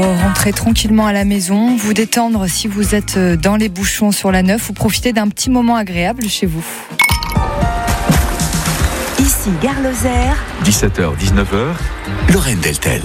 Rentrez tranquillement à la maison, vous détendre si vous êtes dans les bouchons sur la 9 ou profiter d'un petit moment agréable chez vous. Ici Gare Lozère, 17h-19h, Lorraine Deltel.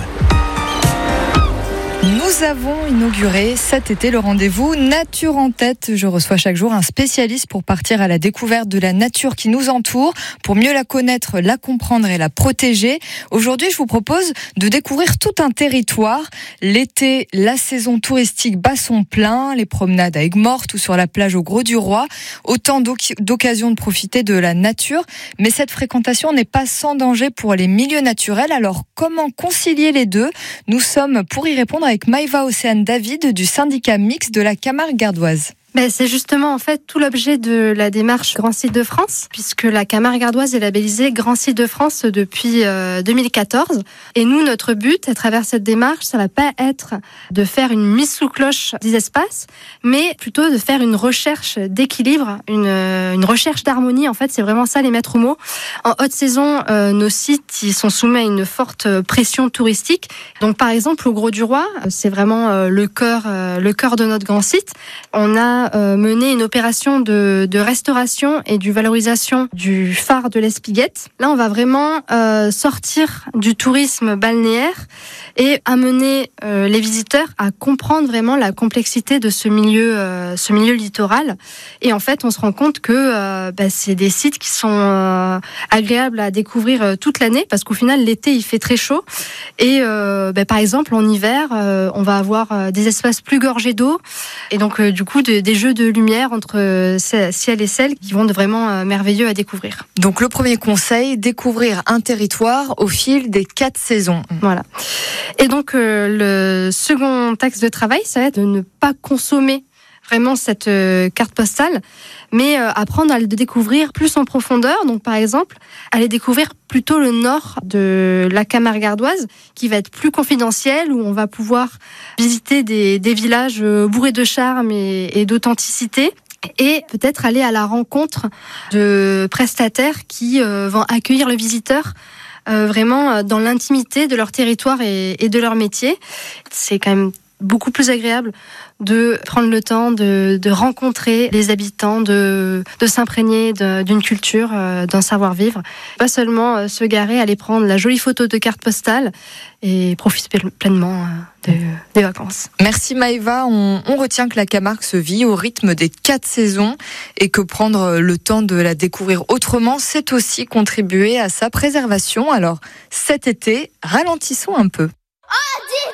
Nous avons inauguré cet été le rendez-vous Nature en tête. Je reçois chaque jour un spécialiste pour partir à la découverte de la nature qui nous entoure, pour mieux la connaître, la comprendre et la protéger. Aujourd'hui, je vous propose de découvrir tout un territoire. L'été, la saison touristique bat son plein, les promenades à Aigues-Mortes ou sur la plage au Grau-du-Roi. Autant d'occasions de profiter de la nature. Mais cette fréquentation n'est pas sans danger pour les milieux naturels. Alors, comment concilier les deux ? Nous sommes pour y répondre avec Maïva Océane-David du syndicat mixte de la Camargue gardoise. C'est justement en fait tout l'objet de la démarche Grand Site de France, puisque la Camargue gardoise est labellisée Grand Site de France depuis 2014. Et nous, notre but à travers cette démarche, ça va pas être de faire une mise sous cloche des espaces, mais plutôt de faire une recherche d'équilibre, une recherche d'harmonie. En fait, c'est vraiment ça les maîtres mots. En haute saison, nos sites ils sont soumis à une forte pression touristique. Donc par exemple, au Grau-du-Roi, c'est vraiment le cœur de notre grand site. On a mené une opération de restauration et de valorisation du phare de l'Espiguette. Là, on va vraiment sortir du tourisme balnéaire et amener les visiteurs à comprendre vraiment la complexité de ce milieu littoral. Et en fait, on se rend compte que c'est des sites qui sont agréables à découvrir toute l'année, parce qu'au final, l'été, il fait très chaud. Et par exemple, en hiver, on va avoir des espaces plus gorgés d'eau. Et donc, du coup, des jeux de lumière entre ciel et ciel qui vont être vraiment merveilleux à découvrir. Donc le premier conseil, découvrir un territoire au fil des 4 saisons. Voilà. Et donc le second axe de travail, ça va être de ne pas consommer vraiment cette carte postale, mais apprendre à le découvrir plus en profondeur. Donc par exemple, aller découvrir plutôt le nord de la Camargue gardoise, qui va être plus confidentiel, où on va pouvoir visiter des villages bourrés de charme et d'authenticité. Et peut-être aller à la rencontre de prestataires qui vont accueillir le visiteur vraiment dans l'intimité de leur territoire et de leur métier. C'est quand même beaucoup plus agréable de prendre le temps de rencontrer les habitants, de s'imprégner d'une culture, d'un savoir-vivre. Pas seulement se garer, aller prendre la jolie photo de carte postale et profiter pleinement des vacances. Merci Maïva. On retient que la Camargue se vit au rythme des 4 saisons et que prendre le temps de la découvrir autrement, c'est aussi contribuer à sa préservation. Alors cet été, ralentissons un peu.